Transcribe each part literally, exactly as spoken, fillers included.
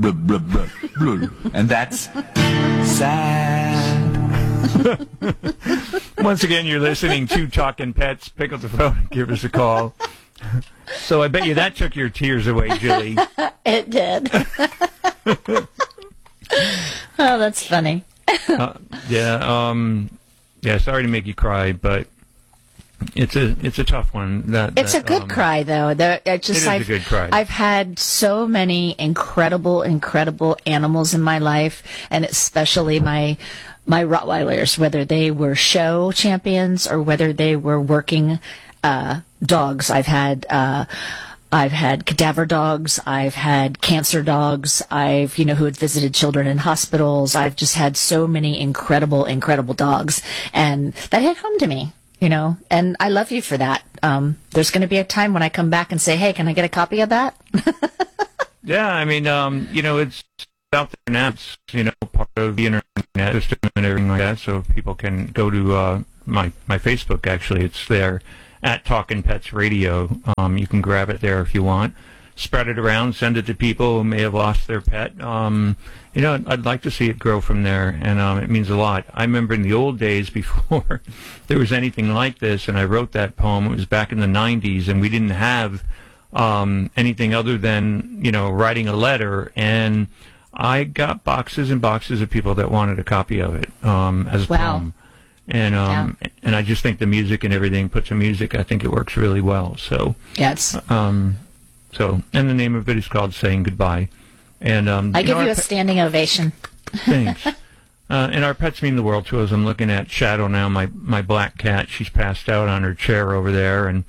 blah, blah, blah, blah. And that's sad. Once again, you're listening to Talking Pets. Pick up the phone and give us a call. So I bet you that took your tears away, Julie. It did. Oh, that's funny. uh, yeah, um, yeah. Sorry to make you cry, but it's a it's a tough one. That it's that, a good um, cry, though. There, it just it is I've, a good cry. I've had so many incredible, incredible animals in my life, and especially my my Rottweilers, whether they were show champions or whether they were working uh, dogs. I've had. Uh, I've had cadaver dogs. I've had cancer dogs. I've, you know, who had visited children in hospitals. I've just had so many incredible, incredible dogs. And that hit home to me, you know, and I love you for that. Um, there's going to be a time when I come back and say, hey, can I get a copy of that? Yeah, I mean, um, you know, it's out there now. It's, you know, part of the internet system and everything like that. So people can go to uh, my, my Facebook, actually. It's there. At Talkin' Pets Radio. Um, you can grab it there if you want. Spread it around, send it to people who may have lost their pet. Um, you know, I'd like to see it grow from there, and um, it means a lot. I remember in the old days before there was anything like this, and I wrote that poem. It was back in the nineties, and we didn't have um, anything other than, you know, writing a letter, and I got boxes and boxes of people that wanted a copy of it um, as a wow. poem. And um yeah. and I just think the music and everything, put some music, I think it works really well. So yes. Um, so and the name of it is called Saying Goodbye. And um, I you give know, you a pe- standing ovation. Thanks. uh, and our pets mean the world to us. I'm looking at Shadow now, my my black cat. She's passed out on her chair over there, and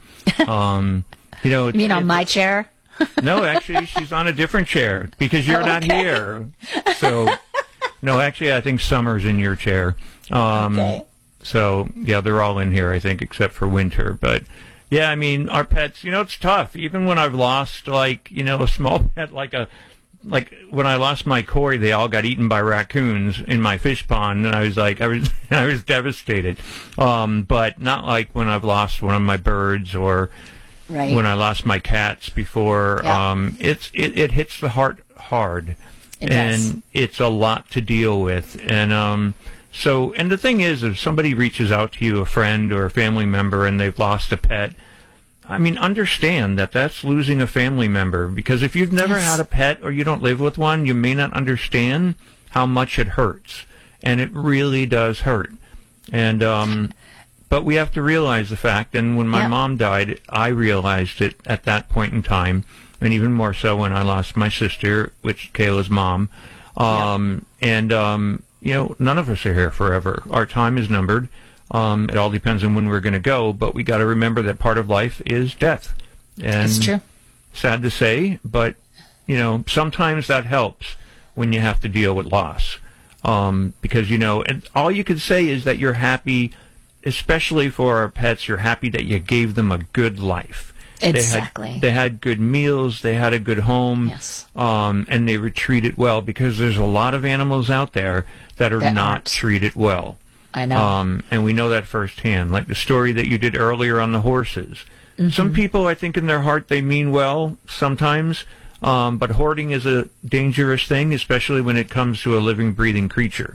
um, you know. You mean on my chair? No, actually, she's on a different chair because you're not Okay. here. So no, actually, I think Summer's in your chair. Um, Okay. So, yeah, they're all in here, I think, except for Winter. But, yeah, I mean, our pets, you know, it's tough. Even when I've lost, like, you know, a small pet, like a, like when I lost my koi, they all got eaten by raccoons in my fish pond, and I was like, I was, I was devastated. Um, but not like when I've lost one of my birds or right. when I lost my cats before. Yeah. Um, it's, it, it hits the heart hard. It and does. It's a lot to deal with. And, um, So, and the thing is, if somebody reaches out to you, a friend or a family member, and they've lost a pet, I mean, understand that that's losing a family member. Because if you've never yes. had a pet or you don't live with one, you may not understand how much it hurts. And it really does hurt. And, um, but we have to realize the fact, and when my yep. mom died, I realized it at that point in time, and even more so when I lost my sister, which is Kayla's mom. Um, yep. And, um, you know, none of us are here forever. Our time is numbered. Um, it all depends on when we're going to go, but we got to remember that part of life is death. And it's true. Sad to say, but, you know, sometimes that helps when you have to deal with loss. Um, because, you know, and all you can say is that you're happy, especially for our pets, you're happy that you gave them a good life. Exactly. They had, they had good meals, they had a good home, yes. um, and they were treated well, because there's a lot of animals out there that are that not aren't. treated well. I know. Um, and we know that firsthand. Like the story that you did earlier on the horses. Mm-hmm. Some people, I think in their heart, they mean well sometimes, um, but hoarding is a dangerous thing, especially when it comes to a living, breathing creature.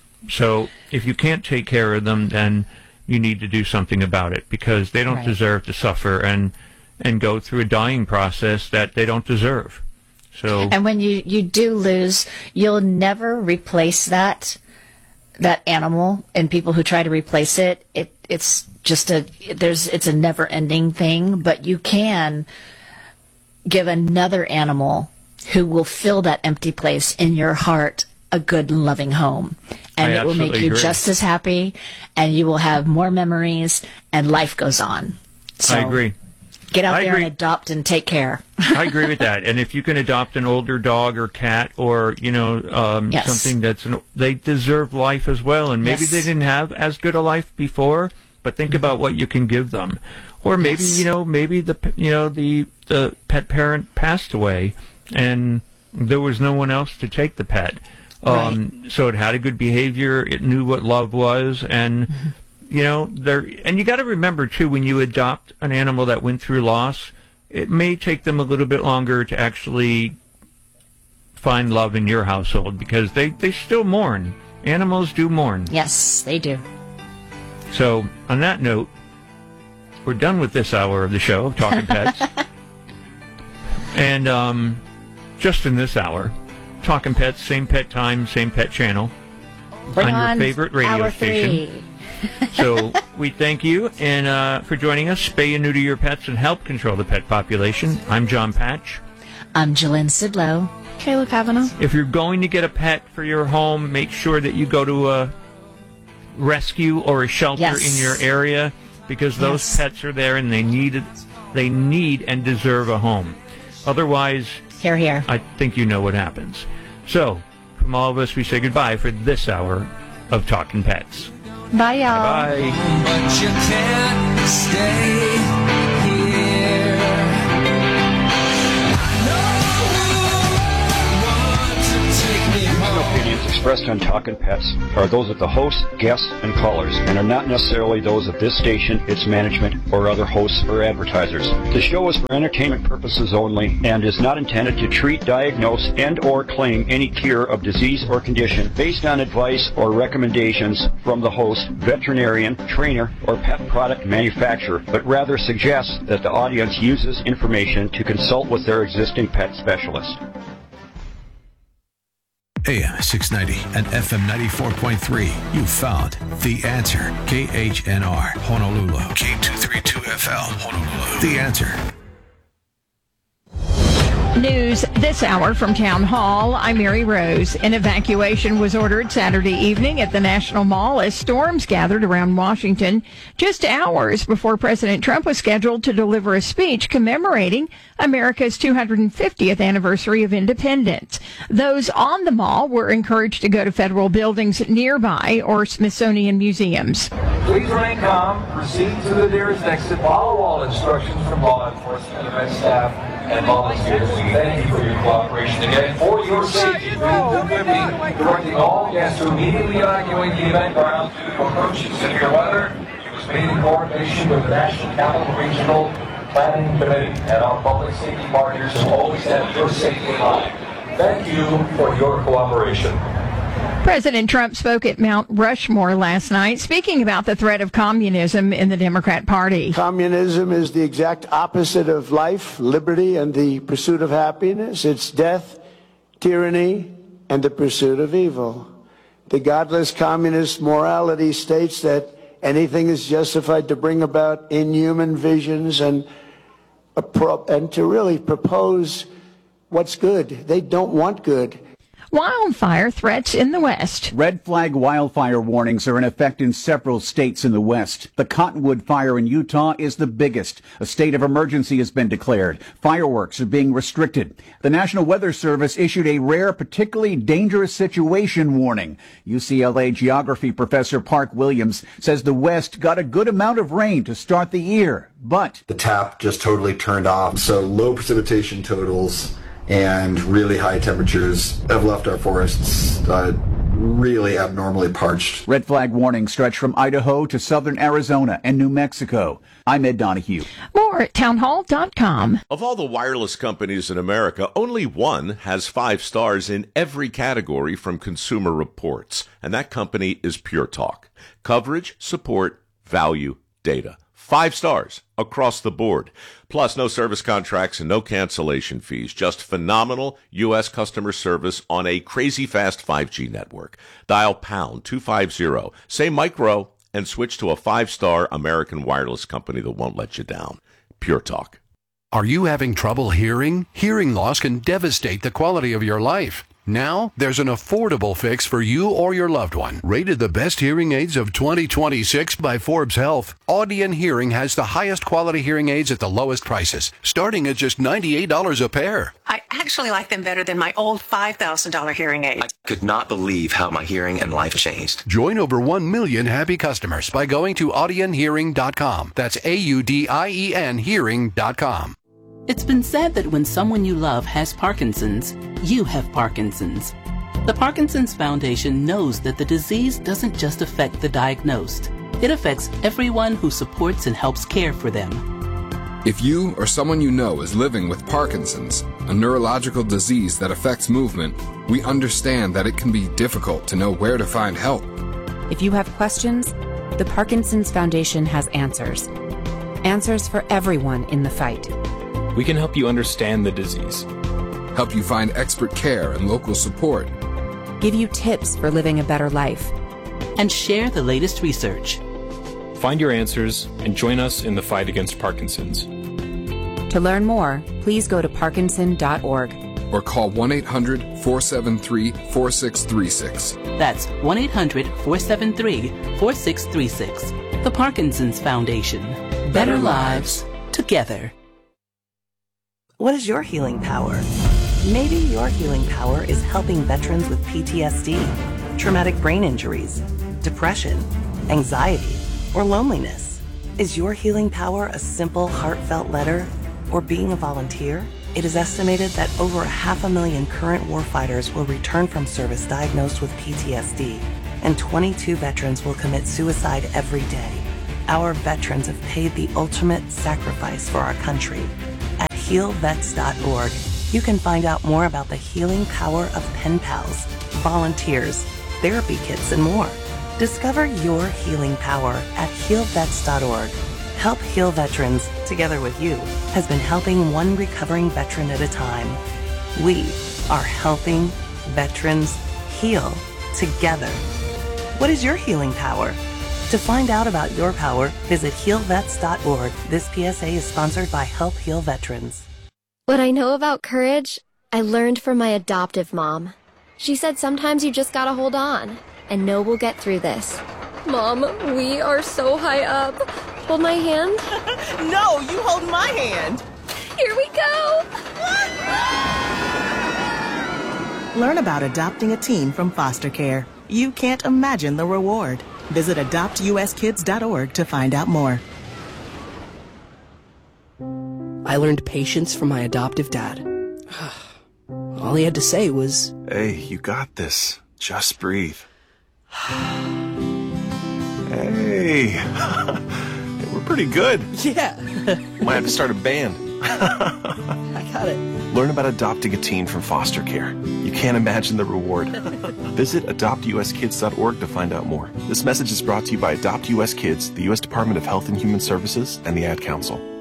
So if you can't take care of them, then you need to do something about it, because they don't right. deserve deserve to suffer and and go through a dying process that they don't deserve. So, and when you, you do lose, you'll never replace that that animal. And people who try to replace it, it it's just a there's it's a never ending thing. But you can give another animal who will fill that empty place in your heart a good, loving home, and I it will make you agree. just as happy, and you will have more memories, and life goes on. So, I agree. Get out I there agree. and adopt and take care. I agree with that. And if you can adopt an older dog or cat, or, you know, um, yes. something that's, an, they deserve life as well. And maybe yes. they didn't have as good a life before, but think about what you can give them. Or maybe, yes. you know, maybe the, you know, the, the pet parent passed away and there was no one else to take the pet. Um, right. So it had a good behavior. It knew what love was. And, mm-hmm. you know, there, and you got to remember, too, when you adopt an animal that went through loss, it may take them a little bit longer to actually find love in your household, because they, they still mourn. Animals do mourn. Yes, they do. So, on that note, we're done with this hour of the show, Talking Pets. And um, just in this hour, Talking Pets, same pet time, same pet channel, Bring on your on favorite radio hour station. three. So we thank you and uh, for joining us. Spay and neuter your pets and help control the pet population. I'm John Patch. I'm Jalynn Sidlow. Kayla Kavanaugh. If you're going to get a pet for your home, make sure that you go to a rescue or a shelter Yes. in your area, because those Yes. pets are there and they need it, they need and deserve a home. Otherwise, Here, here. I think you know what happens. So, from all of us, we say goodbye for this hour of Talking Pets. Bye, y'all. Bye. But you can't stay here. The opinions expressed on Talkin' Pets are those of the hosts, guests, and callers, and are not necessarily those of this station, its management, or other hosts or advertisers. The show is for entertainment purposes only and is not intended to treat, diagnose, and or claim any cure of disease or condition based on advice or recommendations from the host, veterinarian, trainer, or pet product manufacturer, but rather suggests that the audience uses information to consult with their existing pet specialist. A M six ninety and F M ninety-four point three. You found The Answer. K H N R, Honolulu. K two thirty-two F L, Honolulu. The Answer. News this hour from Town Hall. I'm Mary Rose. An evacuation was ordered Saturday evening at the National Mall as storms gathered around Washington just hours before President Trump was scheduled to deliver a speech commemorating America's two hundred fiftieth anniversary of independence. Those on the mall were encouraged to go to federal buildings nearby or Smithsonian museums. Please remain calm, proceed to the nearest exit, follow all instructions from law enforcement, event staff, and volunteers. Thank you for your cooperation. Again, for your safety, directing all guests to immediately evacuate the event ground due to approaching severe weather. It was made in coordination with the National Capital Regional Planning Committee and our public safety partners who always have your safety in mind. Thank you for your cooperation. President Trump spoke at Mount Rushmore last night, speaking about the threat of communism in the Democrat Party. Communism is the exact opposite of life, liberty, and the pursuit of happiness. It's death, tyranny, and the pursuit of evil. The godless communist morality states that anything is justified to bring about inhuman visions and, a pro- and to really propose what's good. They don't want good. Wildfire threats in the West. Red flag wildfire warnings are in effect in several states in the West. The Cottonwood fire in Utah is the biggest. A state of emergency has been declared. Fireworks are being restricted. The National Weather Service issued a rare, particularly dangerous situation warning. U C L A geography professor Park Williams says the West got a good amount of rain to start the year, but the tap just totally turned off. So low precipitation totals and really high temperatures have left our forests uh, really abnormally parched. Red flag warnings stretch from Idaho to southern Arizona and New Mexico. I'm Ed Donahue. More at townhall dot com. Of all the wireless companies in America, only one has five stars in every category from Consumer Reports, and that company is Pure Talk. Coverage, support, value, data. Five stars across the board. Plus, no service contracts and no cancellation fees. Just phenomenal U S customer service on a crazy fast five G network. Dial pound two fifty, say micro, and switch to a five-star American wireless company that won't let you down. Pure Talk. Are you having trouble hearing? Hearing loss can devastate the quality of your life. Now, there's an affordable fix for you or your loved one. Rated the best hearing aids of twenty twenty-six by Forbes Health, Audion Hearing has the highest quality hearing aids at the lowest prices, starting at just ninety-eight dollars a pair. I actually like them better than my old five thousand dollars hearing aids. I could not believe how my hearing and life changed. Join over one million happy customers by going to audion hearing dot com. That's A U D I E N hearing dot com. It's been said that when someone you love has Parkinson's, you have Parkinson's. The Parkinson's Foundation knows that the disease doesn't just affect the diagnosed. It affects everyone who supports and helps care for them. If you or someone you know is living with Parkinson's, a neurological disease that affects movement, we understand that it can be difficult to know where to find help. If you have questions, the Parkinson's Foundation has answers. Answers for everyone in the fight. We can help you understand the disease, help you find expert care and local support, give you tips for living a better life, and share the latest research. Find your answers and join us in the fight against Parkinson's. To learn more, please go to parkinson dot org or call one eight hundred, four seven three, four six three six. That's one eight hundred, four seven three, four six three six. The Parkinson's Foundation. Better lives together. What is your healing power? Maybe your healing power is helping veterans with P T S D, traumatic brain injuries, depression, anxiety, or loneliness. Is your healing power a simple, heartfelt letter or being a volunteer? It is estimated that over a half a million current warfighters will return from service diagnosed with P T S D, and twenty-two veterans will commit suicide every day. Our veterans have paid the ultimate sacrifice for our country. At heal vets dot org, you can find out more about the healing power of pen pals, volunteers, therapy kits, and more. Discover your healing power at heal vets dot org. Help Heal Veterans, together with you, has been helping one recovering veteran at a time. We are helping veterans heal together. What is your healing power? To find out about your power, visit heal vets dot org. This P S A is sponsored by Help Heal Veterans. What I know about courage, I learned from my adoptive mom. She said sometimes you just gotta hold on and know we'll get through this. Mom, we are so high up. Hold my hand. No, you hold my hand. Here we go. Learn about adopting a teen from foster care. You can't imagine the reward. Visit adopt u s kids dot org to find out more. I learned patience from my adoptive dad. All he had to say was, "Hey, you got this. Just breathe." Hey, we're pretty good. Yeah. Might have to start a band. I got it. Learn about adopting a teen from foster care. You can't imagine the reward. Visit adopt u s kids dot org to find out more. This message is brought to you by Adopt U S Kids, the U S Department of Health and Human Services, and the Ad Council.